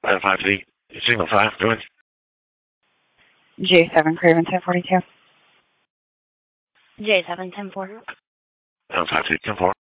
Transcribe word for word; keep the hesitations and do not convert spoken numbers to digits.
Item five Z, signal five, go ahead. J seven, Craven ten forty-two. J seven, ten four. Item five Z, ten four.